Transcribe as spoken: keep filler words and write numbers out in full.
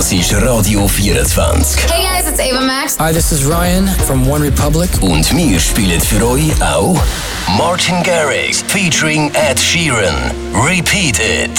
Das ist Radio vierundzwanzig. Hey guys, it's Ava Max. Hi, this is Ryan from One Republic. Und wir spielen für euch auch Martin Garrix featuring Ed Sheeran. Repeat It.